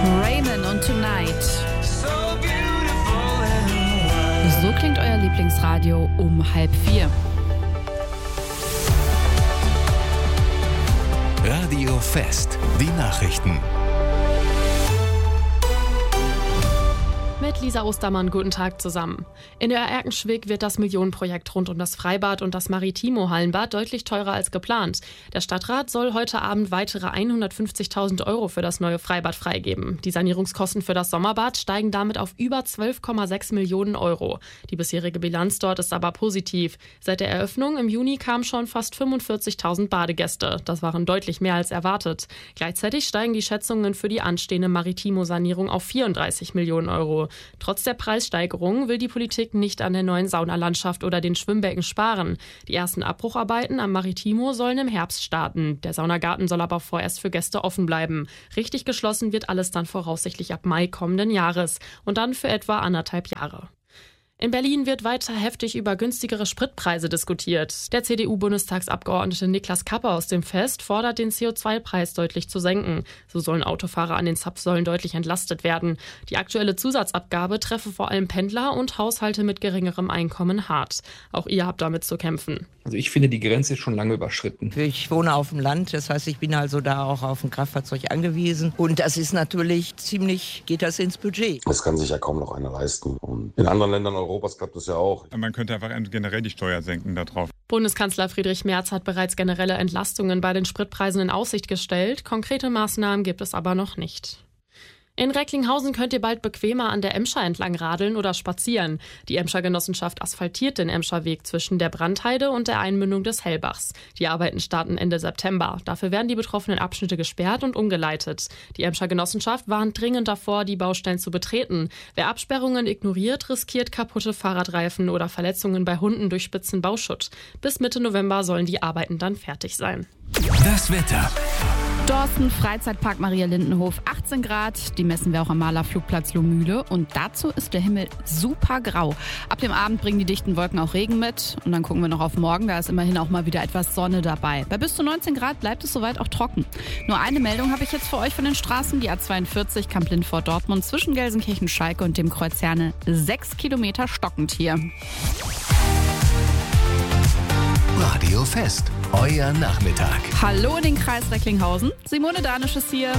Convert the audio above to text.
Raymond und Tonight. So klingt euer Lieblingsradio um 3:30. Radio Fest, die Nachrichten. Mit Lisa Ostermann, guten Tag zusammen. In der Erkenschwick wird das Millionenprojekt rund um das Freibad und das Maritimo-Hallenbad deutlich teurer als geplant. Der Stadtrat soll heute Abend weitere 150.000 € für das neue Freibad freigeben. Die Sanierungskosten für das Sommerbad steigen damit auf über 12,6 Millionen €. Die bisherige Bilanz dort ist aber positiv. Seit der Eröffnung im Juni kamen schon fast 45.000 Badegäste. Das waren deutlich mehr als erwartet. Gleichzeitig steigen die Schätzungen für die anstehende Maritimo-Sanierung auf 34 Millionen €. Trotz der Preissteigerung will die Politik nicht an der neuen Saunalandschaft oder den Schwimmbecken sparen. Die ersten Abbrucharbeiten am Maritimo sollen im Herbst starten. Der Saunagarten soll aber vorerst für Gäste offen bleiben. Richtig geschlossen wird alles dann voraussichtlich ab Mai kommenden Jahres und dann für etwa 1,5 Jahre. In Berlin wird weiter heftig über günstigere Spritpreise diskutiert. Der CDU-Bundestagsabgeordnete Niklas Kapper aus dem Fest fordert, den CO2-Preis deutlich zu senken. So sollen Autofahrer an den Zapfsäulen deutlich entlastet werden. Die aktuelle Zusatzabgabe treffe vor allem Pendler und Haushalte mit geringerem Einkommen hart. Auch ihr habt damit zu kämpfen. Also ich finde, die Grenze ist schon lange überschritten. Ich wohne auf dem Land, das heißt, ich bin also da auch auf ein Kraftfahrzeug angewiesen. Und das ist natürlich geht das ins Budget. Das kann sich ja kaum noch einer leisten. Und in anderen Ländern Europas klappt das ja auch. Man könnte einfach generell die Steuer senken darauf. Bundeskanzler Friedrich Merz hat bereits generelle Entlastungen bei den Spritpreisen in Aussicht gestellt. Konkrete Maßnahmen gibt es aber noch nicht. In Recklinghausen könnt ihr bald bequemer an der Emscher entlang radeln oder spazieren. Die Emscher Genossenschaft asphaltiert den Emscher Weg zwischen der Brandheide und der Einmündung des Hellbachs. Die Arbeiten starten Ende September. Dafür werden die betroffenen Abschnitte gesperrt und umgeleitet. Die Emscher Genossenschaft warnt dringend davor, die Baustellen zu betreten. Wer Absperrungen ignoriert, riskiert kaputte Fahrradreifen oder Verletzungen bei Hunden durch spitzen Bauschutt. Bis Mitte November sollen die Arbeiten dann fertig sein. Das Wetter. Dorsten, Freizeitpark Maria Lindenhof, 18 Grad. Die messen wir auch am Mahler Flugplatz Lohmühle. Und dazu ist der Himmel super grau. Ab dem Abend bringen die dichten Wolken auch Regen mit. Und dann gucken wir noch auf morgen. Da ist immerhin auch mal wieder etwas Sonne dabei. Bei bis zu 19 Grad bleibt es soweit auch trocken. Nur eine Meldung habe ich jetzt für euch von den Straßen. Die A42 Kamp-Lindfort-Dortmund zwischen Gelsenkirchen-Schalke und dem Kreuz Herne. 6 Kilometer stockend hier. Radio Fest, euer Nachmittag. Hallo in den Kreis Recklinghausen. Simone Danisch ist hier.